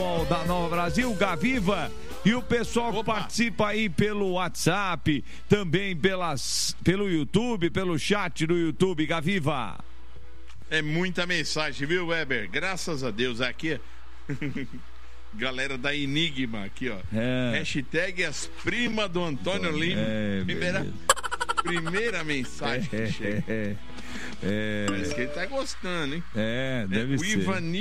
futebol da Nova Brasil, Gaviva. E o pessoal que participa aí pelo WhatsApp, também pelo YouTube, pelo chat do YouTube, Gaviva. É muita mensagem, viu, Weber? Graças a Deus. Aqui, galera da Enigma, aqui, ó. Hashtag as primas do Antônio Lima. Primeira mensagem que chega. Parece que ele tá gostando, hein? Deve ser.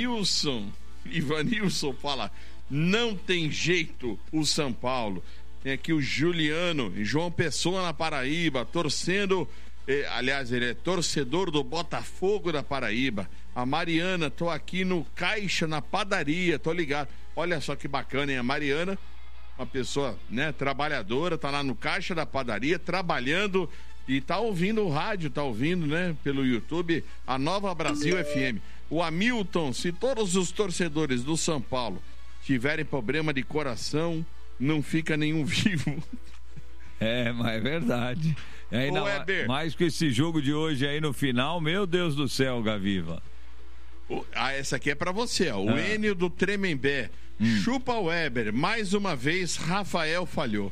O Ivanilson fala: não tem jeito o São Paulo. Tem aqui o Juliano, João Pessoa, na Paraíba, torcendo. Aliás, ele é torcedor do Botafogo da Paraíba. A Mariana, tô aqui no caixa, na padaria, tô ligado. Olha só que bacana, hein? A Mariana, uma pessoa, né, trabalhadora, tá lá no caixa da padaria, trabalhando e tá ouvindo o rádio, tá ouvindo, né, pelo YouTube, a Nova Brasil FM. O Hamilton: se todos os torcedores do São Paulo tiverem problema de coração, não fica nenhum vivo. Mas é verdade. Ainda mais com esse jogo de hoje aí no final, meu Deus do céu, Gaviva. Essa aqui é pra você, ó. O Enio do Tremembé. Chupa Weber, mais uma vez Rafael falhou.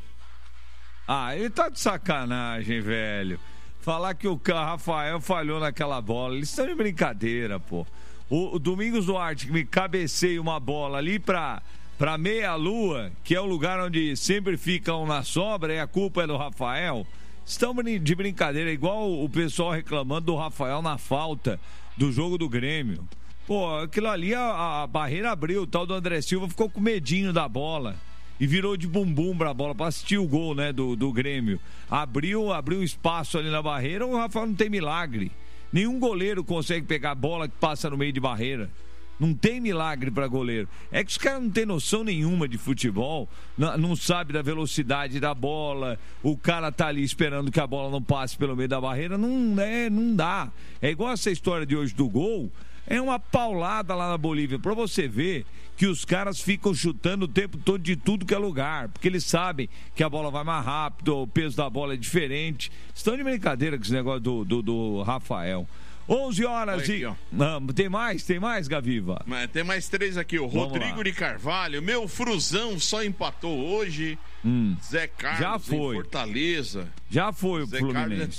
Ele tá de sacanagem, velho. Falar que o Rafael falhou naquela bola, eles estão de brincadeira, pô. O Domingos Duarte, que me cabeceia uma bola ali pra meia-lua, que é o lugar onde sempre ficam na sobra, e a culpa é do Rafael. Estão de brincadeira, igual o pessoal reclamando do Rafael na falta do jogo do Grêmio. Pô, aquilo ali, a barreira abriu, o tal do André Silva ficou com medinho da bola e virou de bumbum pra bola, pra assistir o gol, né, do Grêmio. Abriu espaço ali na barreira, o Rafael não tem milagre. Nenhum goleiro consegue pegar a bola que passa no meio de barreira. Não tem milagre para goleiro. É que os caras não têm noção nenhuma de futebol, não sabe da velocidade da bola, o cara tá ali esperando que a bola não passe pelo meio da barreira, não dá. É igual essa história de hoje do gol, é uma paulada lá na Bolívia, pra você ver que os caras ficam chutando o tempo todo de tudo que é lugar, porque eles sabem que a bola vai mais rápido, o peso da bola é diferente. Estão de brincadeira com esse negócio do Rafael. 11 horas e... Tem mais, Gaviva? Tem mais 3 aqui. O Rodrigo de Carvalho. Meu Fruzão só empatou hoje. Zé Carlos já foi. Em Fortaleza. Já foi o Zé Fluminense.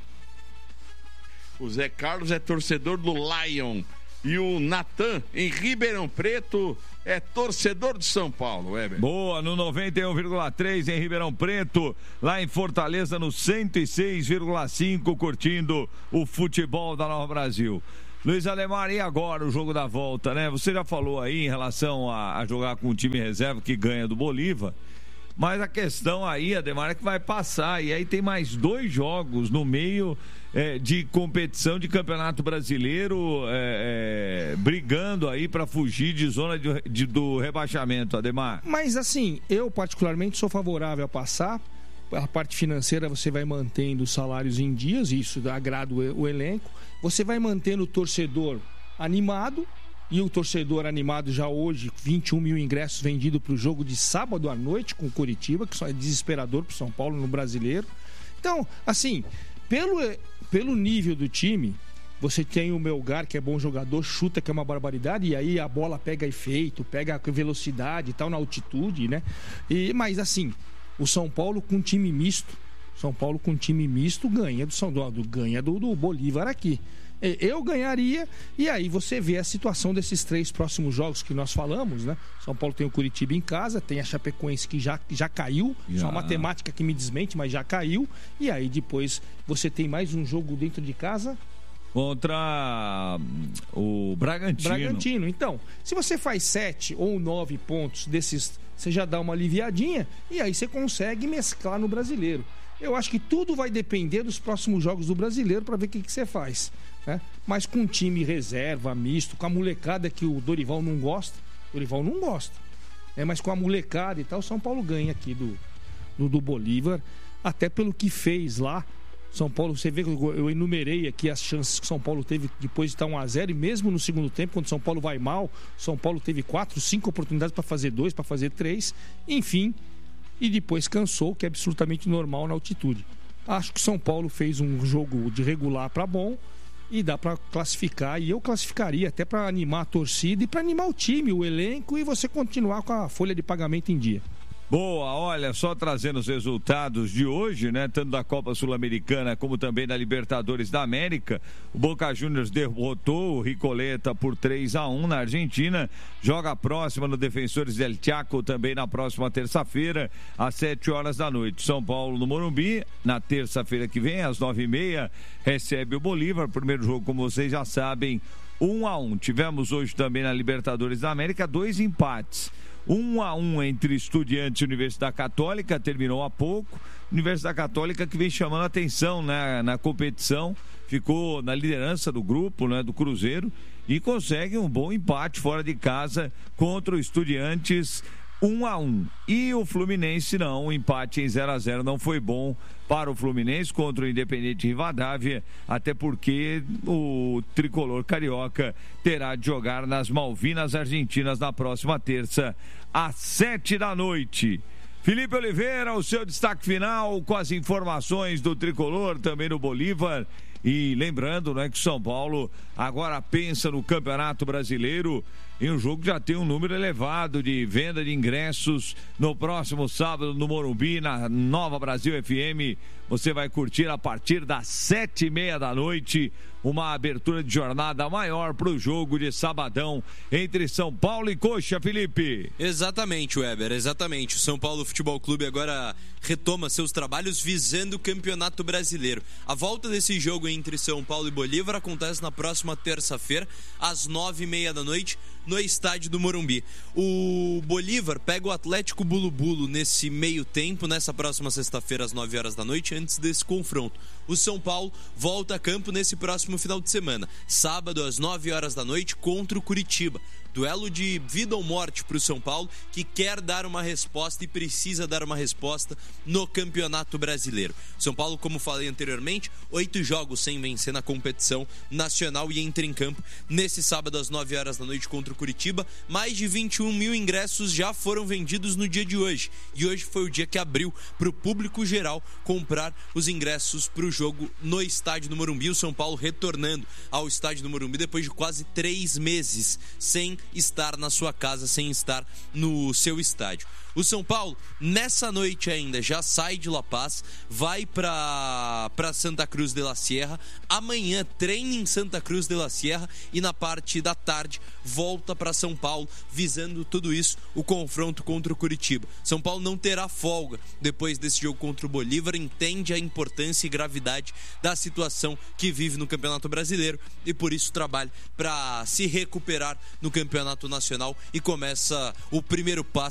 O Zé Carlos é torcedor do Lion. E o Natan, em Ribeirão Preto, é torcedor de São Paulo, Weber. Boa, no 91,3 em Ribeirão Preto, lá em Fortaleza no 106,5, curtindo o futebol da Nova Brasil. Luiz Alemar, e agora o jogo da volta, né? Você já falou aí em relação a jogar com o time reserva que ganha do Bolívar, mas a questão aí, Ademar, é que vai passar, e aí tem mais 2 jogos no meio de competição de Campeonato Brasileiro, brigando aí para fugir de zona do rebaixamento, Ademar. Mas assim, eu particularmente sou favorável a passar. A parte financeira você vai mantendo os salários em dias, isso agrada o elenco. Você vai mantendo o torcedor animado, e o torcedor animado já hoje, 21 mil ingressos vendidos para o jogo de sábado à noite com o Coritiba, que só é desesperador para o São Paulo no Brasileiro. Então, assim, pelo nível do time, você tem o Melgar, que é bom jogador, chuta, que é uma barbaridade, e aí a bola pega efeito, pega velocidade e tal, na altitude, né? Mas assim, o São Paulo com time misto, ganha do Bolívar aqui. Eu ganharia, e aí você vê a situação desses 3 próximos jogos que nós falamos, né? São Paulo tem o Curitiba em casa, tem a Chapecoense que já caiu, só a matemática que me desmente, mas já caiu, e aí depois você tem mais um jogo dentro de casa contra o Bragantino. Então, se você faz 7 ou 9 pontos desses, você já dá uma aliviadinha, e aí você consegue mesclar no Brasileiro. Eu acho que tudo vai depender dos próximos jogos do Brasileiro para ver o que você faz, né? Mas com um time reserva, misto, com a molecada que o Dorival não gosta, mas com a molecada e tal, São Paulo ganha aqui do Bolívar, até pelo que fez lá. São Paulo, você vê que eu enumerei aqui as chances que São Paulo teve depois de estar 1-0, e mesmo no segundo tempo, quando São Paulo vai mal, São Paulo teve 4, 5 oportunidades para fazer 2, para fazer 3, enfim, e depois cansou, que é absolutamente normal na altitude. Acho que São Paulo fez um jogo de regular para bom, e dá para classificar, e eu classificaria até para animar a torcida e para animar o time, o elenco, e você continuar com a folha de pagamento em dia. Boa, olha, só trazendo os resultados de hoje, né? Tanto da Copa Sul-Americana como também da Libertadores da América. O Boca Juniors derrotou o Ricoleta por 3-1 na Argentina. Joga a próxima no Defensores del Chaco também na próxima terça-feira, às 7 horas da noite. São Paulo no Morumbi, na terça-feira que vem, às 9h30, recebe o Bolívar. Primeiro jogo, como vocês já sabem, 1-1. Tivemos hoje também na Libertadores da América 2 empates. 1-1 entre Estudiantes e Universidade Católica, terminou há pouco. Universidade Católica que vem chamando a atenção, né, na competição, ficou na liderança do grupo, né, do Cruzeiro, e consegue um bom empate fora de casa contra o Estudiantes, 1-1. E o Fluminense não, o empate em 0-0 não foi bom para o Fluminense contra o Independente Rivadavia, até porque o tricolor carioca terá de jogar nas Malvinas Argentinas na próxima terça, às 7 da noite. Felipe Oliveira, o seu destaque final com as informações do tricolor, também do Bolívar. E lembrando, né, que o São Paulo agora pensa no Campeonato Brasileiro em um jogo que já tem um número elevado de venda de ingressos no próximo sábado no Morumbi, na Nova Brasil FM. Você vai curtir a partir das 7h30 da noite uma abertura de jornada maior para o jogo de sabadão entre São Paulo e Coxa, Felipe. Exatamente, Weber, exatamente. O São Paulo Futebol Clube agora retoma seus trabalhos visando o Campeonato Brasileiro. A volta desse jogo entre São Paulo e Bolívar acontece na próxima terça-feira, às 9h30 da noite, no estádio do Morumbi. O Bolívar pega o Atlético Bulu-Bulu nesse meio tempo, nessa próxima sexta-feira, às 9 horas da noite, antes desse confronto. O São Paulo volta a campo nesse próximo final de semana, sábado às 9 horas da noite, contra o Curitiba. Duelo de vida ou morte para o São Paulo, que quer dar uma resposta e precisa dar uma resposta no Campeonato Brasileiro. São Paulo, como falei anteriormente, 8 jogos sem vencer na competição nacional e entra em campo nesse sábado às 9 horas da noite contra o Curitiba. Mais de 21 mil ingressos já foram vendidos no dia de hoje. E hoje foi o dia que abriu para o público geral comprar os ingressos para o jogo no estádio do Morumbi. O São Paulo retornando ao estádio do Morumbi depois de quase 3 meses sem estar na sua casa, sem estar no seu estádio. O São Paulo, nessa noite ainda, já sai de La Paz, vai para Santa Cruz de la Sierra, amanhã treina em Santa Cruz de la Sierra e na parte da tarde volta para São Paulo, visando tudo isso, o confronto contra o Curitiba. São Paulo não terá folga depois desse jogo contra o Bolívar, entende a importância e gravidade da situação que vive no Campeonato Brasileiro e por isso trabalha para se recuperar no Campeonato Nacional e começa o primeiro passo